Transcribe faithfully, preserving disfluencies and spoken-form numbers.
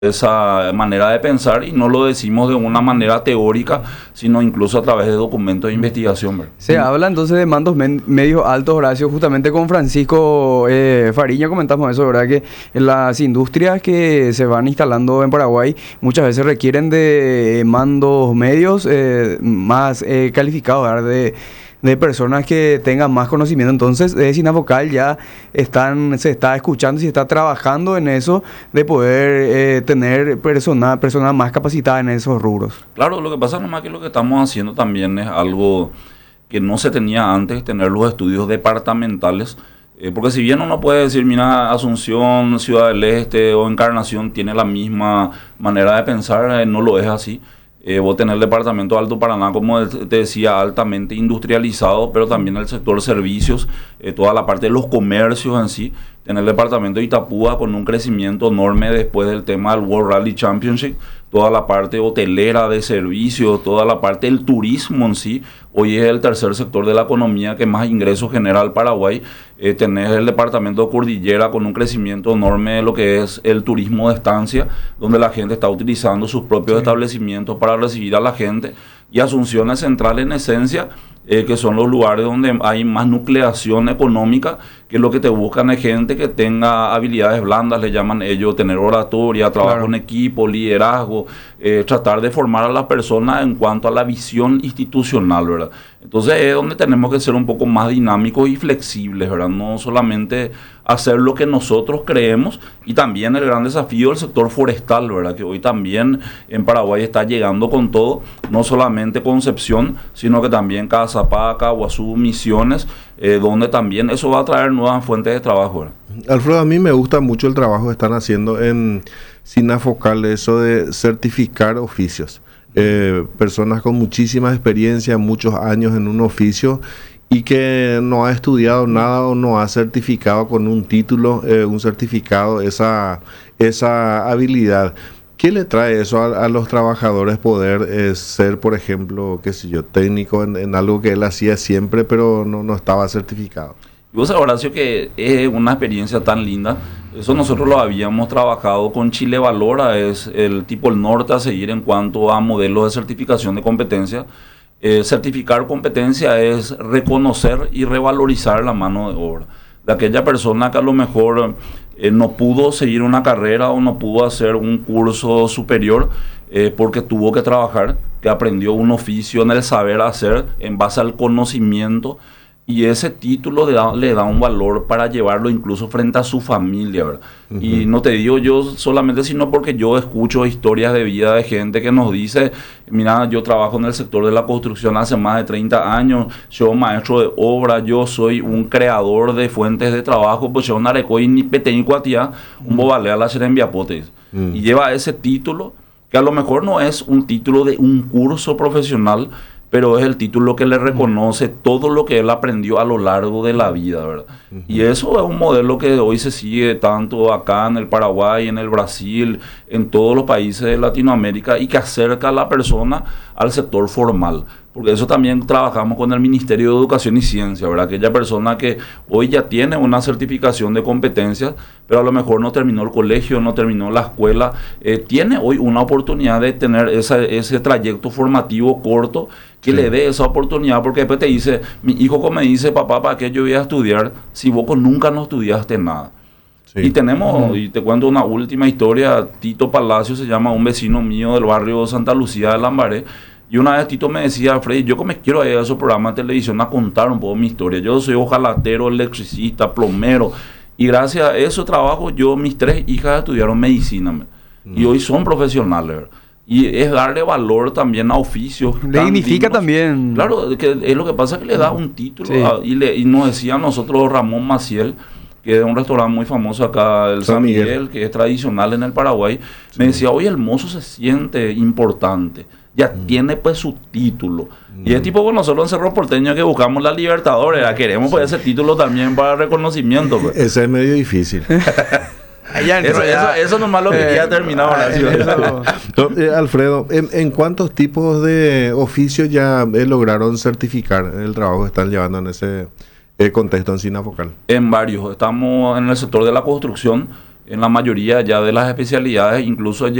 esa manera de pensar y no lo decimos de una manera teórica, sino incluso a través de documentos de investigación, ¿verdad? Se habla entonces de mandos men- medios altos, Horacio. Justamente con Francisco eh, Fariña comentamos eso, ¿verdad? Que en las industrias que se van instalando en Paraguay muchas veces requieren de mandos medios eh, más eh, calificados, ¿verdad? De, de personas que tengan más conocimiento. Entonces, de Sinafocal ya están, se está escuchando y se está trabajando en eso de poder eh, tener personas personas más capacitadas en esos rubros. Claro, lo que pasa nomás que lo que estamos haciendo también es algo que no se tenía antes, tener los estudios departamentales, eh, porque si bien uno puede decir, mira, Asunción, Ciudad del Este o Encarnación tiene la misma manera de pensar, eh, no lo es así. Eh, vos tenés el departamento de Alto Paraná, como te decía, altamente industrializado, pero también el sector servicios, eh, toda la parte de los comercios en sí. Tenés el departamento de Itapúa con un crecimiento enorme después del tema del World Rally Championship, toda la parte hotelera de servicios, toda la parte del turismo en sí. Hoy es el tercer sector de la economía que más ingresos genera al Paraguay. Eh, tenés el departamento de Cordillera con un crecimiento enorme de lo que es el turismo de estancia, donde la gente está utilizando sus propios sí. establecimientos para recibir a la gente. Y Asunción es central en esencia, eh, que son los lugares donde hay más nucleación económica, que lo que te buscan es gente que tenga habilidades blandas, le llaman ellos, tener oratoria, trabajo claro. en equipo, liderazgo, eh, tratar de formar a las personas en cuanto a la visión institucional, ¿verdad? Entonces es donde tenemos que ser un poco más dinámicos y flexibles, ¿verdad? No solamente hacer lo que nosotros creemos, y también el gran desafío del sector forestal, ¿verdad? Que hoy también en Paraguay está llegando con todo, no solamente Concepción, sino que también Casapaca, Guazú, Misiones, eh, donde también eso va a traer nuevas fuentes de trabajo, ¿verdad? Alfredo, a mí me gusta mucho el trabajo que están haciendo en Sinafocal, eso de certificar oficios. Eh, personas con muchísima experiencia, muchos años en un oficio y que no ha estudiado nada o no ha certificado con un título, eh, un certificado, esa, esa habilidad. ¿Qué le trae eso a, a los trabajadores poder eh, ser, por ejemplo, qué sé yo, técnico en, en algo que él hacía siempre pero no, no estaba certificado? Y vos, Horacio, que es una experiencia tan linda. Eso nosotros lo habíamos trabajado con Chile Valora, es el tipo el norte a seguir en cuanto a modelos de certificación de competencia. Eh, certificar competencia es reconocer y revalorizar la mano de obra de aquella persona que a lo mejor eh, no pudo seguir una carrera o no pudo hacer un curso superior eh, porque tuvo que trabajar, que aprendió un oficio en el saber hacer en base al conocimiento. Y ese título le da, le da un valor para llevarlo incluso frente a su familia, ¿verdad? Uh-huh. Y no te digo yo solamente, sino porque yo escucho historias de vida de gente que nos dice, mira, yo trabajo en el sector de la construcción hace más de treinta años, soy maestro de obra, yo soy un creador de fuentes de trabajo, pues yo un arecoy ni peteño cuatía, un bobalea la serembiapote. Uh-huh. Y lleva ese título, que a lo mejor no es un título de un curso profesional, pero es el título que le reconoce todo lo que él aprendió a lo largo de la vida, ¿verdad? Uh-huh. Y eso es un modelo que hoy se sigue tanto acá en el Paraguay, en el Brasil, en todos los países de Latinoamérica, y que acerca a la persona al sector formal. Porque eso también trabajamos con el Ministerio de Educación y Ciencia, ¿verdad? Aquella persona que hoy ya tiene una certificación de competencias, pero a lo mejor no terminó el colegio, no terminó la escuela, eh, tiene hoy una oportunidad de tener esa, ese trayecto formativo corto que sí. le dé esa oportunidad, porque después te dice, mi hijo como me dice, papá, ¿para qué yo voy a estudiar si vos nunca no estudiaste nada? Sí. Y tenemos, uh-huh. y te cuento una última historia, Tito Palacio se llama, un vecino mío del barrio Santa Lucía de Lambaré. Y una vez Tito me decía, Freddy, yo me quiero ir a esos programas de televisión a contar un poco mi historia. Yo soy ojalatero, electricista, plomero. Y gracias a ese trabajo, yo, mis tres hijas estudiaron medicina. Mm. Y hoy son profesionales, ¿verdad? Y es darle valor también a oficios. Le dignifica también. Claro, que es lo que pasa que le da un título. Sí. A, y, le, y nos decía a nosotros Ramón Maciel, que es un restaurante muy famoso acá, el San, San Miguel, Miguel, que es tradicional en el Paraguay. Sí. Me decía, oye, el mozo se siente importante. Ya mm. tiene pues su título. Mm. Y es tipo con nosotros en Cerro Porteño que buscamos la Libertadores, la queremos sí. pues ese título también para reconocimiento. Pues. Ese es medio difícil. Allá eso, eso, eso nomás lo que eh, ya terminado la ciudad. eh, Alfredo, ¿en, ¿en cuántos tipos de oficios ya eh, lograron certificar el trabajo que están llevando en ese eh, contexto en Sinafocal? En varios. Estamos en el sector de la construcción. en la mayoría ya de las especialidades, incluso